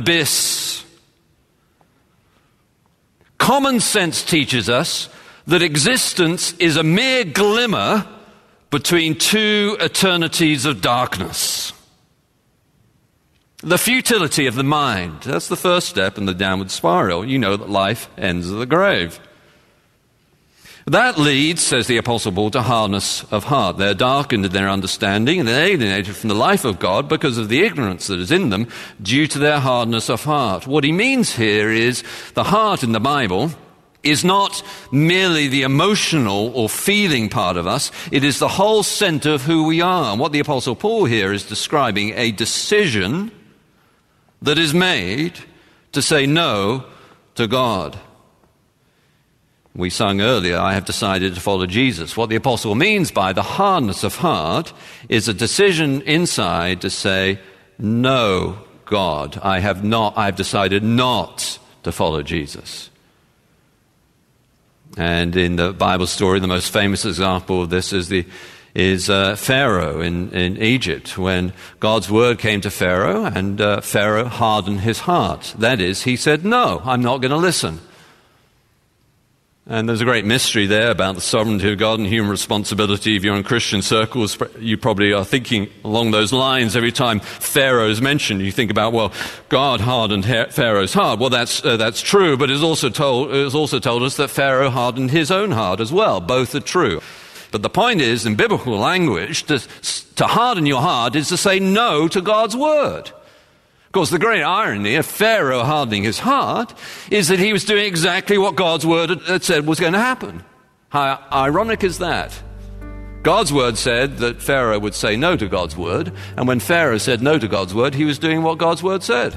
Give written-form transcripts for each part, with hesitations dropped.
abyss. Common sense teaches us that existence is a mere glimmer between two eternities of darkness. The futility of the mind. That's the first step in the downward spiral. You know that life ends at the grave. That leads, says the Apostle Paul, to hardness of heart. They're darkened in their understanding and they're alienated from the life of God because of the ignorance that is in them due to their hardness of heart. What he means here is the heart in the Bible is not merely the emotional or feeling part of us. It is the whole center of who we are. And what the Apostle Paul here is describing a decision that is made to say no to God. We sung earlier, I have decided to follow Jesus. What the apostle means by the hardness of heart is a decision inside to say, no, God, I've decided not to follow Jesus. And in the Bible story, the most famous example of this is Pharaoh in Egypt, when God's word came to Pharaoh, and Pharaoh hardened his heart. That is, he said, no, I'm not going to listen. And there's a great mystery there about the sovereignty of God and human responsibility. If you're in Christian circles, you probably are thinking along those lines every time Pharaoh is mentioned. You think about, well, God hardened Pharaoh's heart. Well, that's true, but it's also told us that Pharaoh hardened his own heart as well. Both are true. But the point is, in biblical language, to harden your heart is to say no to God's word. Of course, the great irony of Pharaoh hardening his heart is that he was doing exactly what God's word had said was going to happen. How ironic is that? God's word said that Pharaoh would say no to God's word, and when Pharaoh said no to God's word, he was doing what God's word said.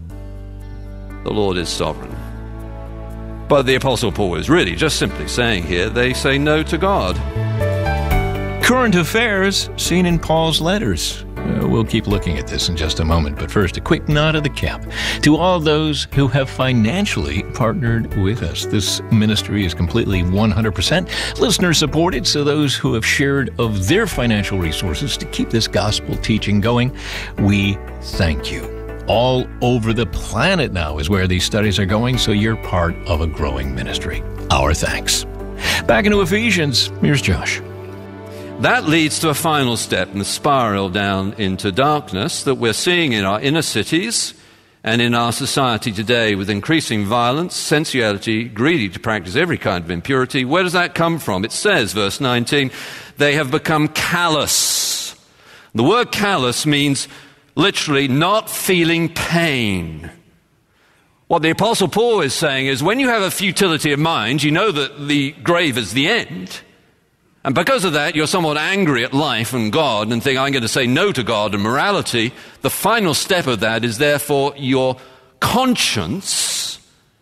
The Lord is sovereign. But the Apostle Paul is really just simply saying here, they say no to God. Current affairs seen in Paul's letters. We'll keep looking at this in just a moment, but first, a quick nod of the cap to all those who have financially partnered with us. This ministry is completely 100% listener-supported, so those who have shared of their financial resources to keep this gospel teaching going, we thank you. All over the planet now is where these studies are going, so you're part of a growing ministry. Our thanks. Back into Ephesians, here's Josh. That leads to a final step in the spiral down into darkness that we're seeing in our inner cities and in our society today, with increasing violence, sensuality, greedy to practice every kind of impurity. Where does that come from? It says, verse 19, they have become callous. The word callous means literally not feeling pain. What the Apostle Paul is saying is, when you have a futility of mind, you know that the grave is the end. And because of that, you're somewhat angry at life and God and think, I'm going to say no to God and morality. The final step of that is therefore your conscience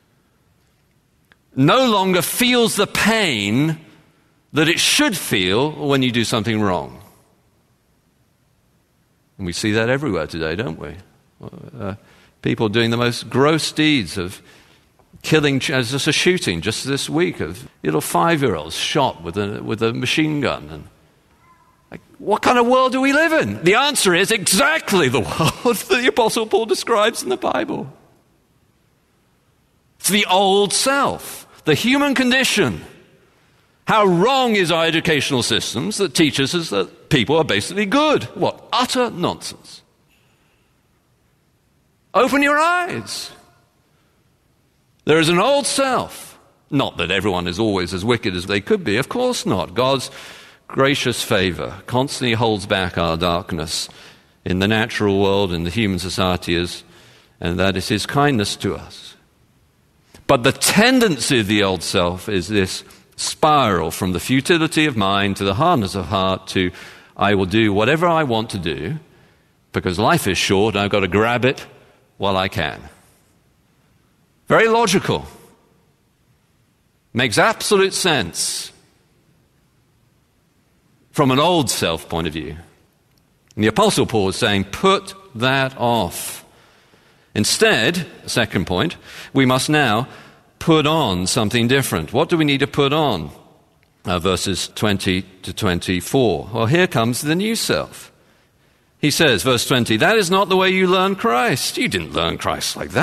no longer feels the pain that it should feel when you do something wrong. And we see that everywhere today, don't we? People doing the most gross deeds of killing, just a shooting just this week of little 5-year-olds shot with a machine gun. And what kind of world do we live in? The answer is exactly the world that the Apostle Paul describes in the Bible. It's the old self, the human condition. How wrong is our educational systems that teach us that people are basically good? What utter nonsense. Open your eyes. There is an old self. Not that everyone is always as wicked as they could be. Of course not. God's gracious favor constantly holds back our darkness in the natural world, in the human society, and that is his kindness to us. But the tendency of the old self is this spiral from the futility of mind to the hardness of heart to, I will do whatever I want to do because life is short and I've got to grab it while I can. Very logical. Makes absolute sense from an old self point of view. And the Apostle Paul is saying, put that off. Instead, second point, we must now put on something different. What do we need to put on? Verses 20 to 24. Well, here comes the new self. He says, verse 20, that is not the way you learn Christ. You didn't learn Christ like that.